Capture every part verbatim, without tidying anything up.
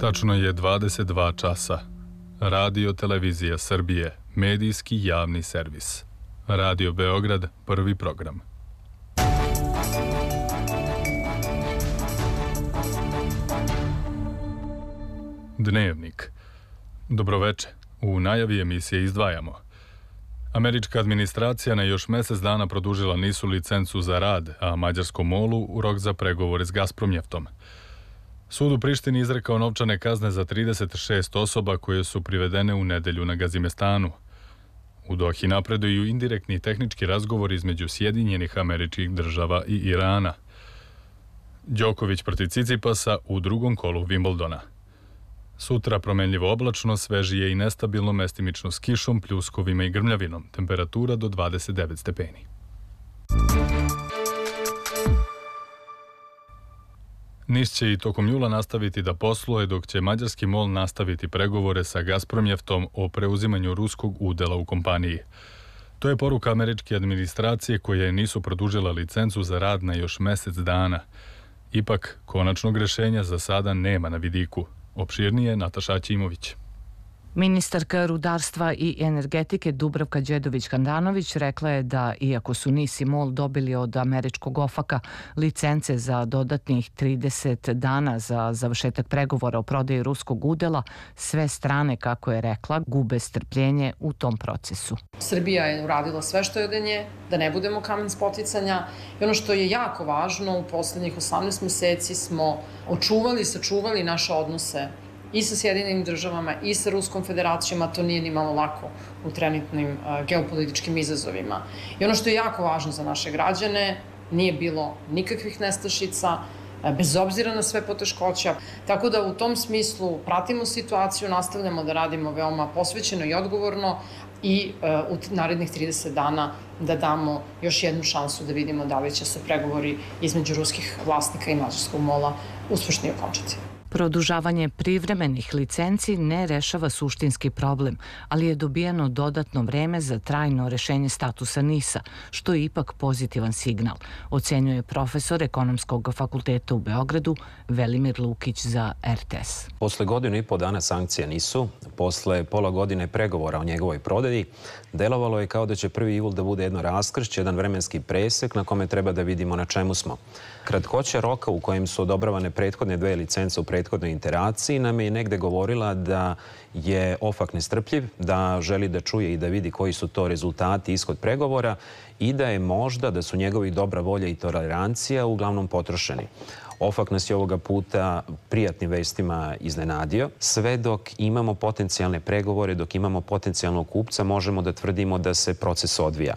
Tačno je dvadeset dva časa. Radio Televizija Srbije, medijski javni servis. Radio Beograd, prvi program. Dnevnik. Dobroveče. U najavi emisije izdvajamo. Američka administracija na još mjesec dana produžila nisu licencu za rad, a mađarskom molu u rok za pregovore s Gazpromnjeftom. Sud u Prištini izrekao novčane kazne za trideset šest osoba koje su privedene u nedelju na Gazimestanu. U Dohi napreduju indirektni tehnički razgovor između Sjedinjenih Američkih Država i Irana. Đoković protiv Cicipasa u drugom kolu Wimbledona. Sutra promenljivo oblačno, svežije i nestabilno, mestimično s kišom, pljuskovima i grmljavinom. Temperatura do dvadeset devet stepeni. NIS će i tokom jula nastaviti da posluje, dok će mađarski mol nastaviti pregovore sa Gazpromnjeftom o preuzimanju ruskog udela u kompaniji. To je poruka američke administracije koje nisu produžila licencu za rad na još mjesec dana. Ipak, konačnog rješenja za sada nema na vidiku. Opširnije Nataša Ćimović. Ministarka rudarstva i energetike Dubravka Đedović-Handanović rekla je da, iako su NIS i MOL dobili od američkog ofaka licence za dodatnih trideset dana za završetak pregovora o prodaji ruskog udela, sve strane, kako je rekla, gube strpljenje u tom procesu. Srbija je uradila sve što je od nje, da ne budemo kamen spoticanja, i ono što je jako važno, u poslednjih osamnaest meseci smo očuvali i sačuvali naše odnose i sa Sjedinjenim Državama i sa Ruskom Federacijom, a to nije ni malo lako u trenutnim uh, geopolitičkim izazovima. I ono što je jako važno za naše građane, nije bilo nikakvih nestašica, uh, bez obzira na sve poteškoća. Tako da u tom smislu pratimo situaciju, nastavljamo da radimo veoma posvećeno i odgovorno i uh, u narednih trideset dana da damo još jednu šansu da vidimo da li će se pregovori između ruskih vlasnika i mađarskog mola uspešno okončati. Produžavanje privremenih licenci ne rešava suštinski problem, ali je dobijeno dodatno vreme za trajno rešenje statusa NIS-a, što je ipak pozitivan signal, ocenjuje profesor Ekonomskog fakulteta u Beogradu Velimir Lukić za R T S. Posle godinu i po dana sankcija NIS-u, posle pola godine pregovora o njegovoj prodaji, delovalo je kao da će prvi jul da bude jedno raskršće, jedan vremenski presek na kome treba da vidimo na čemu smo. Kratkoća roka u kojem su odobravane prethodne dve licence u prethodnoj interaciji nam je negde govorila da je ofak nestrpljiv, da želi da čuje i da vidi koji su to rezultati, ishod pregovora i da je možda da su njegovi dobra volja i tolerancija uglavnom potrošeni. Ofak nas je ovoga puta prijatnim vestima iznenadio. Sve dok imamo potencijalne pregovore, dok imamo potencijalnog kupca, možemo da tvrdimo da se proces odvija.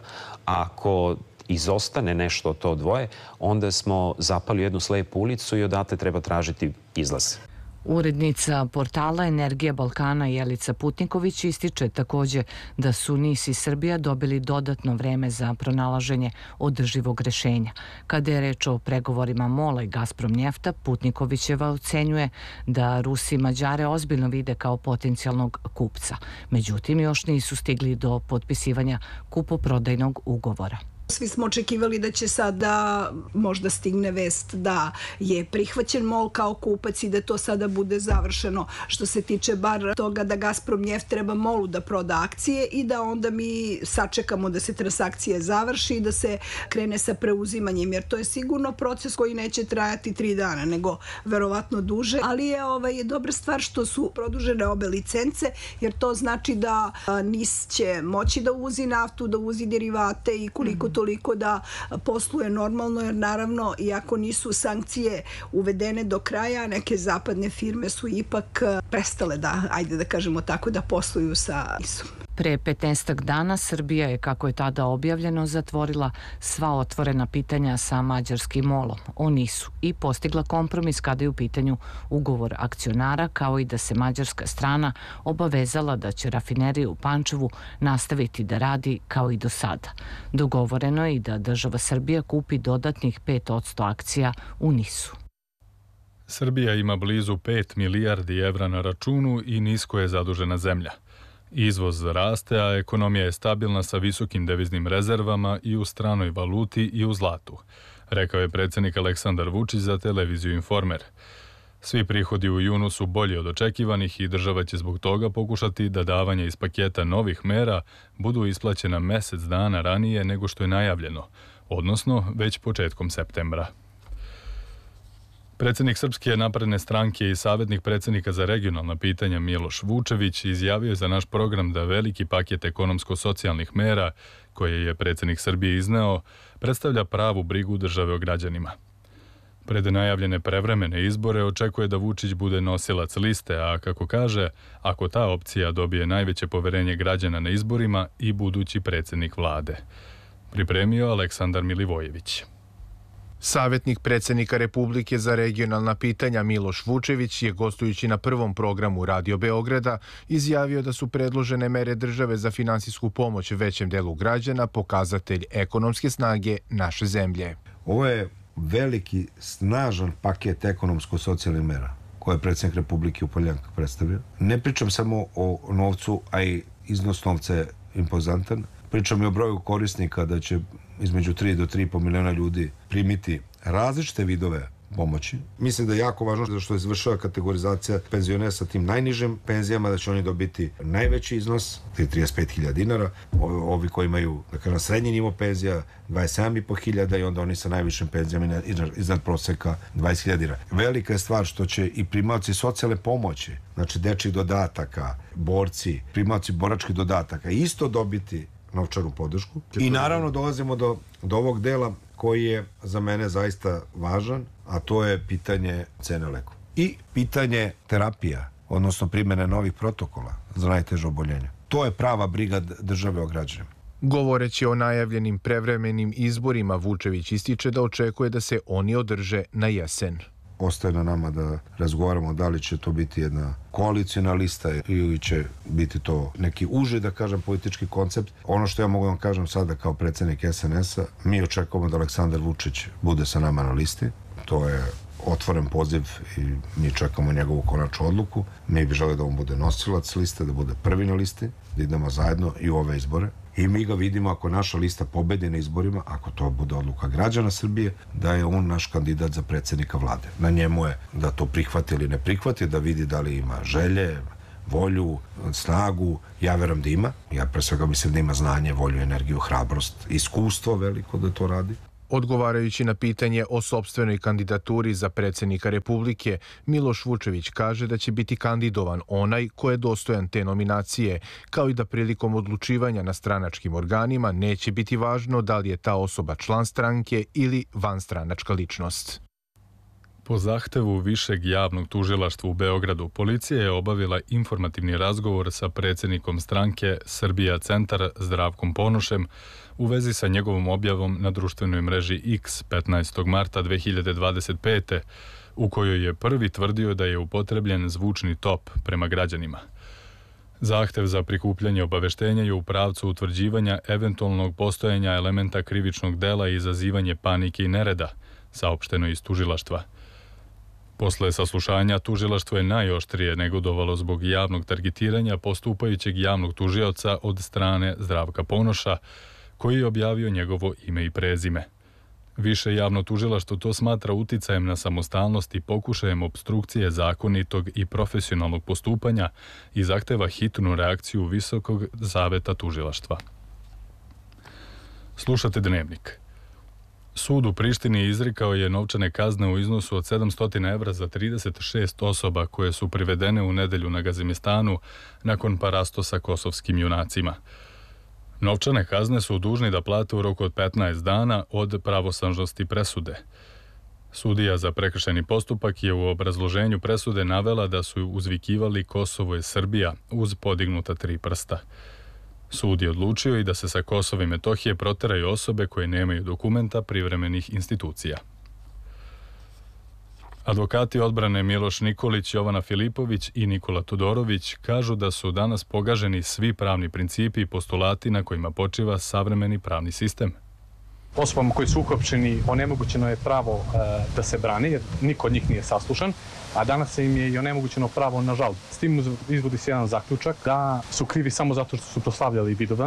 Ako izostane nešto od to dvoje, onda smo zapali jednu slepu ulicu i odatle treba tražiti izlaz. Urednica portala Energija Balkana Jelica Putniković ističe također da su NIS i Srbija dobili dodatno vreme za pronalaženje održivog rešenja. Kada je reč o pregovorima MOL-a i Gazpromnjefta, Putnikovićeva ocenjuje da Rusi i Mađare ozbiljno vide kao potencijalnog kupca. Međutim, još nisu stigli do potpisivanja kupoprodajnog ugovora. Svi smo očekivali da će sada možda stigne vest da je prihvaćen MOL kao kupac i da to sada bude završeno. Što se tiče bar toga da Gazpromnjeft treba MOL-u da proda akcije i da onda mi sačekamo da se transakcija završi i da se krene sa preuzimanjem, jer to je sigurno proces koji neće trajati tri dana, nego verovatno duže. Ali je ovaj, dobra stvar što su produžene obe licence, jer to znači da NIS će moći da uzi naftu, da uzi derivate i koliko toliko da posluje normalno, jer naravno, iako nisu sankcije uvedene do kraja, neke zapadne firme su ipak prestale da, ajde da kažemo tako, da posluju sa NIS-om. Pre petnaestak dana Srbija je, kako je tada objavljeno, zatvorila sva otvorena pitanja sa mađarskim molom o NIS-u i postigla kompromis kada je u pitanju ugovor akcionara, kao i da se mađarska strana obavezala da će rafinerija u Pančevu nastaviti da radi kao i do sada. Dogovoreno je i da država Srbija kupi dodatnih pet posto akcija u NIS-u. Srbija ima blizu pet milijardi evra na računu i nisko je zadužena zemlja. Izvoz raste, a ekonomija je stabilna sa visokim deviznim rezervama i u stranoj valuti i u zlatu, rekao je predsjednik Aleksandar Vučić za televiziju Informer. Svi prihodi u junu su bolji od očekivanih i država će zbog toga pokušati da davanja iz paketa novih mera budu isplaćena mesec dana ranije nego što je najavljeno, odnosno već početkom septembra. Predsjednik Srpske napredne stranke i savjetnik predsjednika za regionalna pitanja Miloš Vučević izjavio je za naš program da veliki paket ekonomsko-socijalnih mera koje je predsjednik Srbije izneo predstavlja pravu brigu države o građanima. Pred najavljene prevremene izbore očekuje da Vučić bude nosilac liste, a kako kaže, ako ta opcija dobije najveće poverenje građana na izborima i budući predsjednik vlade. Pripremio Aleksandar Milivojević. Savjetnik predsjednika Republike za regionalna pitanja Miloš Vučević je, gostujući na prvom programu Radio Beograda, izjavio da su predložene mere države za finansijsku pomoć većem delu građana pokazatelj ekonomske snage naše zemlje. Ovo je veliki, snažan paket ekonomsko-socijalnih mera koje je predsjednik Republike u Poljanku predstavio. Ne pričam samo o novcu, a i iznos novca je impozantan. Pričam i o broju korisnika, da će između tri do tri i po miliona ljudi primiti različite vidove pomoći. Mislim da je jako važno da što je izvršava kategorizacija penzionera sa tim najnižim penzijama, da će oni dobiti najveći iznos, trideset pet hiljada dinara, ovi koji imaju, da kažem, srednji nivo penzija, dvadeset sedam i po hiljada i onda oni sa najvišim penzijama iznad proseka dvadeset hiljada dinara. Velika je stvar što će i primaoci socijalne pomoći, znači dečjih dodataka, borci, primaoci boračkih dodataka, isto dobiti novčanu podršku. I naravno dolazimo do, do ovog dela koji je za mene zaista važan, a to je pitanje cene lekova. I pitanje terapija, odnosno primjene novih protokola za najteže oboljenja. To je prava briga države o građanima. Govoreći o najavljenim prevremenim izborima, Vučević ističe da očekuje da se oni održe na jesen. Ostaje na nama da razgovaramo da li će to biti jedna koalicijna lista ili će biti to neki uži, da kažem, politički koncept. Ono što ja mogu vam kažem sada kao predsjednik S N S-a, mi očekujemo da Aleksandar Vučić bude sa nama na listi. To je otvoren poziv i mi čekamo njegovu konačnu odluku. Mi bi želi da on bude nosilac liste, da bude prvi na listi, da idemo zajedno i u ove izbore. I mi ga vidimo, ako naša lista pobedi na izborima, ako to bude odluka građana Srbije, da je on naš kandidat za predsjednika vlade. Na njemu je da to prihvati ili ne prihvati, da vidi da li ima želje, volju, snagu. Ja verujem da ima. Ja pre svega mislim da ima znanje, volju, energiju, hrabrost, iskustvo veliko da to radi. Odgovarajući na pitanje o sopstvenoj kandidaturi za predsjednika Republike, Miloš Vučević kaže da će biti kandidovan onaj ko je dostojan te nominacije, kao i da prilikom odlučivanja na stranačkim organima neće biti važno da li je ta osoba član stranke ili vanstranačka ličnost. Po zahtevu Višeg javnog tužilaštva u Beogradu, policija je obavila informativni razgovor sa predsjednikom stranke Srbija Centar Zdravkom Ponošem u vezi sa njegovom objavom na društvenoj mreži X petnaestog marta dve hiljade dvadeset pete. u kojoj je prvi tvrdio da je upotrebljen zvučni top prema građanima. Zahtev za prikupljanje obaveštenja je u pravcu utvrđivanja eventualnog postojanja elementa krivičnog dela i izazivanje panike i nereda, saopšteno iz tužilaštva. Posle saslušanja, tužilaštvo je najoštrije negodovalo zbog javnog targetiranja postupajućeg javnog tužioca od strane Zdravka Ponoša, koji je objavio njegovo ime i prezime. Više javno tužilaštvo to smatra uticajem na samostalnost i pokušajem opstrukcije zakonitog i profesionalnog postupanja i zahteva hitnu reakciju Visokog saveta tužilaštva. Slušate Dnevnik. Sud u Prištini izrikao je novčane kazne u iznosu od sedamsto evra za trideset šest osoba koje su privedene u nedelju na Gazimistanu nakon parasto sa kosovskim junacima. Novčane kazne su dužni da plate u roku od petnaest dana od pravosnažnosti presude. Sudija za prekršajni postupak je u obrazloženju presude navela da su uzvikivali Kosovo je Srbija uz podignuta tri prsta. Sud je odlučio i da se sa Kosova i Metohije proteraju osobe koje nemaju dokumenta privremenih institucija. Advokati odbrane Miloš Nikolić, Jovana Filipović i Nikola Todorović kažu da su danas pogaženi svi pravni principi i postulati na kojima počiva savremeni pravni sistem. Osobama koji su uhapšeni onemogućeno je pravo e, da se brane, jer niko od njih nije saslušan, a danas im je i onemogućeno pravo na žalbu. S tim izvodi se jedan zaključak da su krivi samo zato što su proslavljali Vidovdan.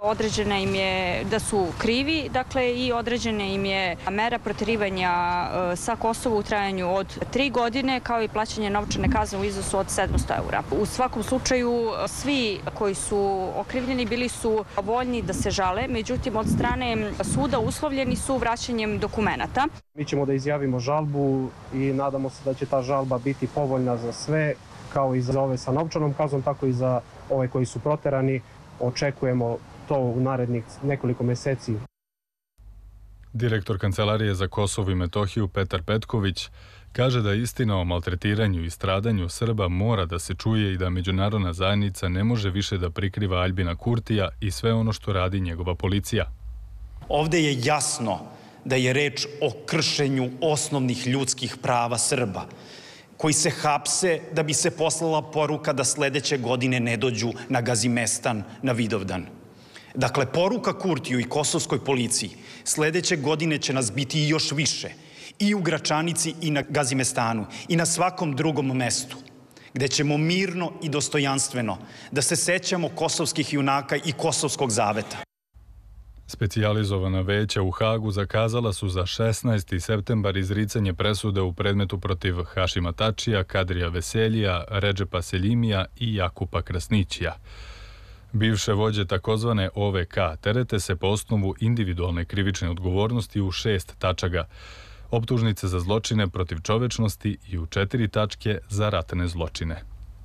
Određena im je da su krivi, dakle i određena im je mera proterivanja sa Kosova u trajanju od tri godine, kao i plaćanje novčane kazne u iznosu od sedamsto eura. U svakom slučaju svi koji su okrivljeni bili su voljni da se žale, međutim od strane suda uslovljeni su vraćanjem dokumenata. Mi ćemo da izjavimo žalbu i nadamo se da će ta žalba biti povoljna za sve, kao i za ove sa novčanom kaznom, tako i za ove koji su proterani. Očekujemo to u narednih nekoliko meseci. Direktor Kancelarije za Kosovo i Metohiju Petar Petković kaže da istina o maltretiranju i stradanju Srba mora da se čuje i da međunarodna zajednica ne može više da prikriva Aljbina Kurtija i sve ono što radi njegova policija. Ovde je jasno da je reč o kršenju osnovnih ljudskih prava Srba, koji se hapse da bi se poslala poruka da sledeće godine ne dođu na Gazimestan na Vidovdan. Dakle, poruka Kurtiju i kosovskoj policiji sledeće godine će nas biti i još više, i u Gračanici i na Gazimestanu i na svakom drugom mestu, gde ćemo mirno i dostojanstveno da se sećamo kosovskih junaka i kosovskog zaveta. Specijalizovana veća u Hagu zakazala su za šesnaesti septembar izricanje presude u predmetu protiv Hašima Tačija, Kadrija Veseljija, Redžepa Seljimija i Jakupa Krasnićija. Bivše vođe takozvane O V K terete se po osnovu individualne krivične odgovornosti u šest tačaka, optužnice za zločine protiv čovečnosti i u četiri tačke za ratne zločine.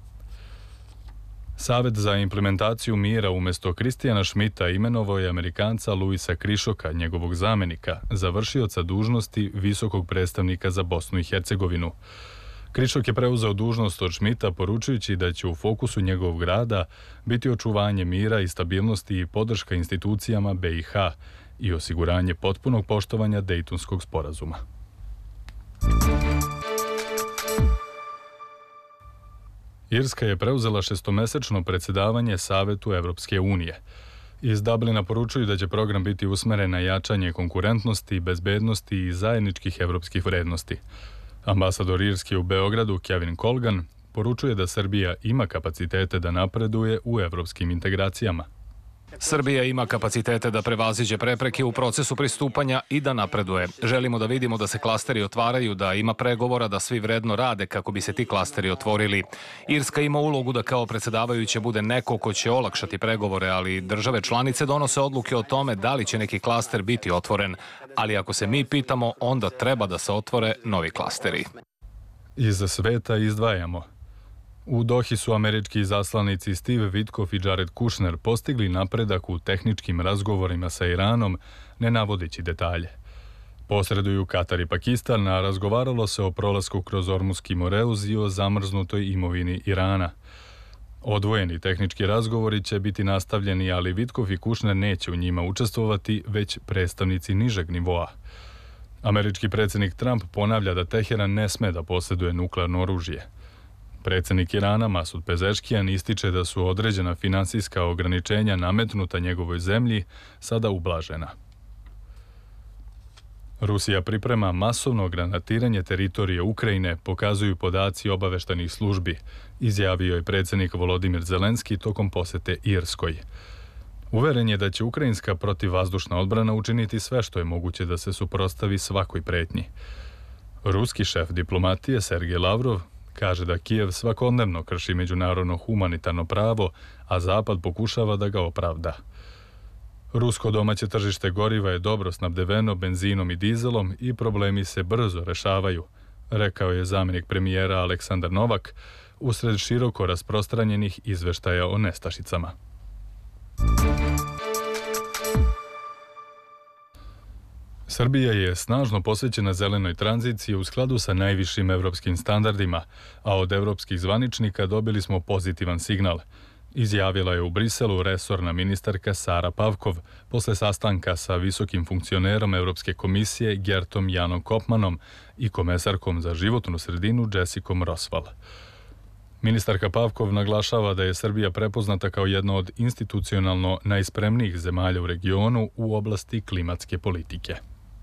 Savet za implementaciju mira umjesto Kristijana Šmita imenovao je Amerikanca Luisa Krišoka, njegovog zamenika, za vršioca dužnosti visokog predstavnika za Bosnu i Hercegovinu. Krišok je preuzeo dužnost od Šmita poručujući da će u fokusu njegovog rada biti očuvanje mira i stabilnosti i podrška institucijama B i H i osiguranje potpunog poštovanja Dejtonskog sporazuma. Irska je preuzela šestomesečno predsjedavanje Savetu Evropske unije. Iz Dublina poručuju da će program biti usmeren na jačanje konkurentnosti, bezbednosti i zajedničkih evropskih vrednosti. Ambasador Irske u Beogradu, Kevin Colgan, poručuje da Srbija ima kapacitete da napreduje u evropskim integracijama. Srbija ima kapacitete da prevaziđe prepreke u procesu pristupanja i da napreduje. Želimo da vidimo da se klasteri otvaraju, da ima pregovora, da svi vredno rade kako bi se ti klasteri otvorili. Irska ima ulogu da kao predsjedavajuće bude neko ko će olakšati pregovore, ali države članice donose odluke o tome da li će neki klaster biti otvoren. Ali ako se mi pitamo, onda treba da se otvore novi klasteri. Iz sveta izdvajamo. U Dohi su američki izaslanici Steve Witkoff i Jared Kushner postigli napredak u tehničkim razgovorima sa Iranom, ne navodeći detalje. Posreduju Katar i Pakistan, a razgovaralo se o prolasku kroz Ormuski moreuz i o zamrznutoj imovini Irana. Odvojeni tehnički razgovori će biti nastavljeni, ali Witkoff i Kushner neće u njima učestvovati, već predstavnici nižeg nivoa. Američki predsjednik Trump ponavlja da Teheran ne sme da posjeduje nuklearno oružje. Predsjednik Irana Masud Pezeškijan ističe da su određena finansijska ograničenja nametnuta njegovoj zemlji sada ublažena. Rusija priprema masovno granatiranje teritorije Ukrajine, pokazuju podaci obaveštajnih službi, izjavio je predsjednik Volodimir Zelenski tokom posete Irskoj. Uveren je da će ukrajinska protivvazdušna odbrana učiniti sve što je moguće da se suprotstavi svakoj pretnji. Ruski šef diplomatije Sergej Lavrov kaže da Kijev svakodnevno krši međunarodno humanitarno pravo, a Zapad pokušava da ga opravda. Rusko domaće tržište goriva je dobro snabdeveno benzinom i dizelom i problemi se brzo rešavaju, rekao je zamjenik premijera Aleksandar Novak usred široko rasprostranjenih izveštaja o nestašicama. Srbija je snažno posvećena zelenoj tranziciji u skladu sa najvišim evropskim standardima, a od evropskih zvaničnika dobili smo pozitivan signal, izjavila je u Briselu resorna ministarka Sara Pavkov posle sastanka sa visokim funkcionerom Evropske komisije Gertom Janom Kopmanom i komesarkom za životnu sredinu Jessicom Rosval. Ministarka Pavkov naglašava da je Srbija prepoznata kao jedna od institucionalno najspremnijih zemalja u regionu u oblasti klimatske politike.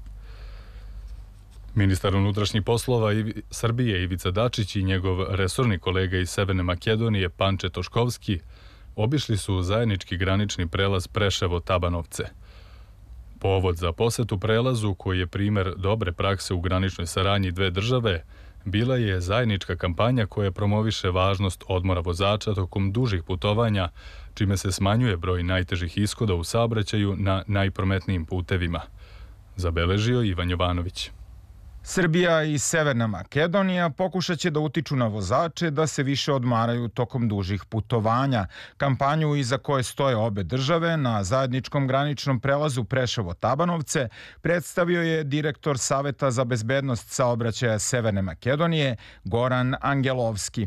Ministar unutrašnjih poslova Srbije Ivica Dačić i njegov resorni kolega iz Severne Makedonije Panče Toškovski obišli su zajednički granični prelaz Preševo-Tabanovce. Povod za posetu prelazu, koji je primer dobre prakse u graničnoj saradnji dve države, bila je zajednička kampanja koja promoviše važnost odmora vozača tokom dužih putovanja, čime se smanjuje broj najtežih ishoda u saobraćaju na najprometnijim putevima. Zabeležio Ivan Jovanović. Srbija i Severna Makedonija pokušat će da utiču na vozače da se više odmaraju tokom dužih putovanja. Kampanju iza koje stoje obe države na zajedničkom graničnom prelazu Preševo-Tabanovce predstavio je direktor Saveta za bezbednost saobraćaja Severne Makedonije Goran Angelovski.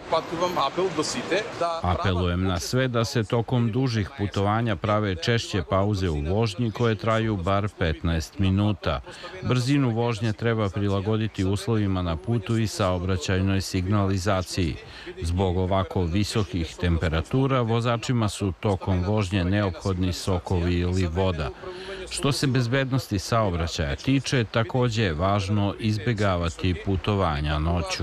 Apelujem na sve da se tokom dužih putovanja prave češće pauze u vožnji koje traju bar petnaest minuta. Brzinu vožnje treba prilagoditi uslovima na putu i saobraćajnoj signalizaciji. Zbog ovako visokih temperatura vozačima su tokom vožnje neophodni sokovi ili voda. Što se bezbednosti saobraćaja tiče, takođe je važno izbegavati putovanja noću.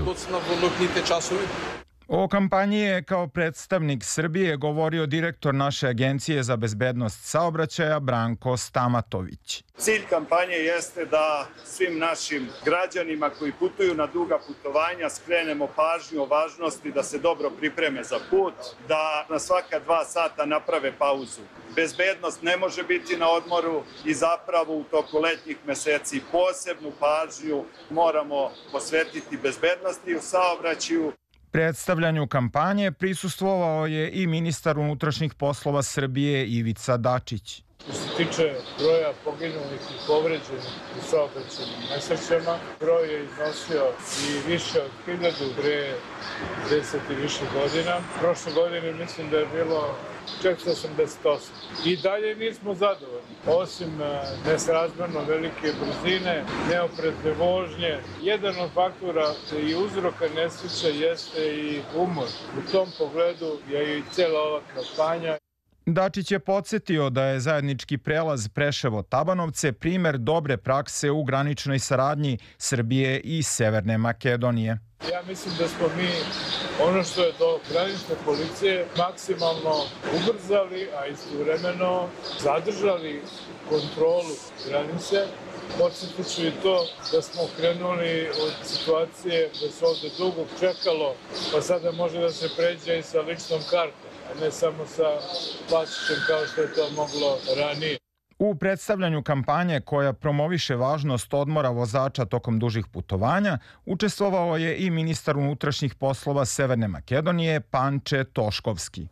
O kampanji je kao predstavnik Srbije govorio direktor naše agencije za bezbednost saobraćaja Branko Stamatović. Cilj kampanje jeste da svim našim građanima koji putuju na duga putovanja skrenemo pažnju o važnosti da se dobro pripreme za put, da na svaka dva sata naprave pauzu. Bezbednost ne može biti na odmoru i zapravo u toku letnjih meseci posebnu pažnju moramo posvetiti bezbednosti u saobraćaju. Predstavljanju kampanje prisustvovao je i ministar unutrašnjih poslova Srbije Ivica Dačić. Što se tiče broja poginulih i povređenih u saobraćajnim nesrećama, broj je iznosio i više od hiljadu pre deset i više godina. Prošle godine mislim da je bilo četiristo osamdeset osam. I dalje nismo zadovoljni. Osim nesrazmerno velike brzine, neoprezne vožnje, jedan od faktora i uzroka nesreća jeste i umor. U tom pogledu je i cijela ova kampanja. Dačić je podsjetio da je zajednički prelaz Preševo-Tabanovce primer dobre prakse u graničnoj saradnji Srbije i Severne Makedonije. Ja mislim da smo mi ono što je do granične policije maksimalno ubrzali, a istovremeno zadržali kontrolu granice. Podsjetit ću i to da smo krenuli od situacije da se ovde dugo čekalo, pa sada može da se pređe i sa ličnom kartom, a ne samo sa pasošem kao što je to moglo ranije. U predstavljanju kampanje koja promoviše važnost odmora vozača tokom dužih putovanja učestvovao je i ministar unutrašnjih poslova Severne Makedonije Panče Toškovski.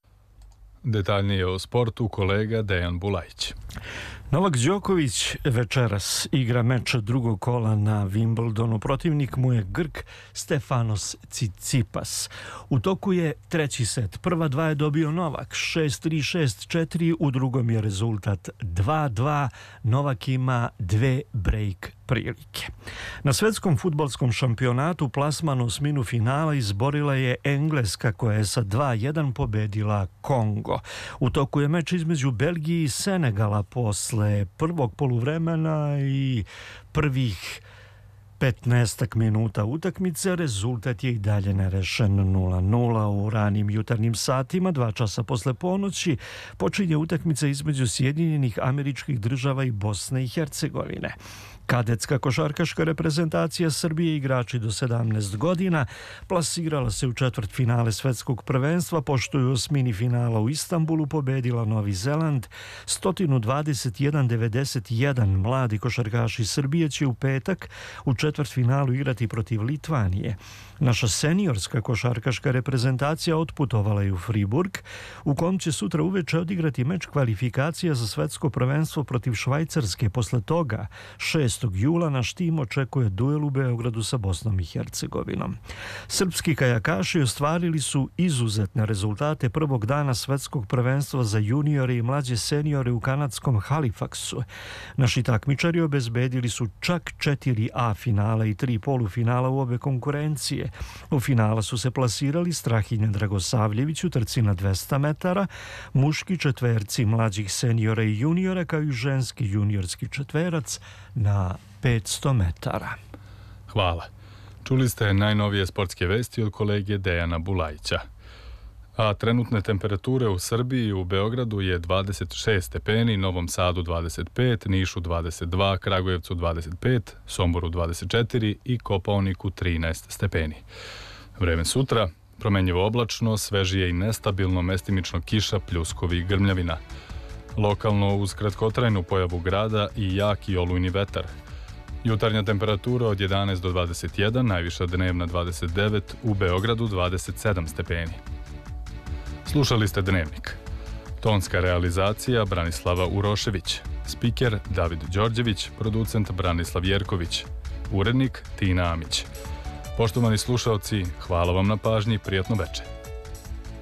Detaljnije o sportu kolega Dejan Bulajić. Novak Đoković večeras igra meč drugog kola na Wimbledonu. Protivnik mu je Grk Stefanos Tsitsipas. U toku je treći set. Prva dva je dobio Novak. šest tri, šest četiri. U drugom je rezultat dva dva. Novak ima dve break prilike. Na svetskom fudbalskom šampionatu plasman osminu finala izborila je Engleska koja je sa dva jedan pobedila Kongo. U toku je meč između Belgije i Senegala posle prvog poluvremena i prvih petnaestak minuta utakmice. Rezultat je i dalje nerešen nula nula. U ranim jutarnjim satima, dva časa posle ponoći, počinje utakmica između Sjedinjenih Američkih Država i Bosne i Hercegovine. Kadetska košarkaška reprezentacija Srbije, igrači do sedamnaest godina, plasirala se u četvrtfinale svetskog prvenstva, pošto je u osmini finala u Istanbulu pobedila Novi Zeland sto dvadeset jedan devedeset jedan. Mladi košarkaši Srbije će u petak u četvrtfinalu igrati protiv Litvanije. Naša seniorska košarkaška reprezentacija otputovala je u Friburg, u kom će sutra uveče odigrati meč kvalifikacija za svetsko prvenstvo protiv Švajcarske. Posle toga, šestog jula, naš tim očekuje duel u Beogradu sa Bosnom i Hercegovinom. Srpski kajakaši ostvarili su izuzetne rezultate prvog dana svetskog prvenstva za juniore i mlađe seniore u kanadskom Halifaxu. Naši takmičari obezbedili su čak četiri A finala i tri polufinala u obe konkurencije. U finala su se plasirali Strahinja Dragosavljević u trci na dvesta metara, muški četverci mlađih seniora i juniora, kao i ženski juniorski četverac na petsto metara. Hvala. Čuli ste najnovije sportske vesti od kolege Dejana Bulajića. a trenutne temperature u Srbiji u Beogradu je dvadeset šest stepeni, Novom Sadu dvadeset pet, Nišu dvadeset dva, Kragujevcu dvadeset pet, Somboru dvadeset četiri i Kopaoniku trinaest stepeni. Vreme sutra, promenjivo oblačno, svežije i nestabilno, mestimično kiša, pljuskovi i grmljavina. Lokalno uz kratkotrajnu pojavu grada i jak i olujni vetar. Jutarnja temperatura od jedanaest do dvadeset jedan, najviša dnevna dvadeset devet, u Beogradu dvadeset sedam stepeni. Slušali ste Dnevnik. Tonska realizacija Branislava Urošević, spiker David Đorđević, producent Branislav Jerković, urednik Tina Amić. Poštovani slušaoci, hvala vam na pažnji i prijatno veče.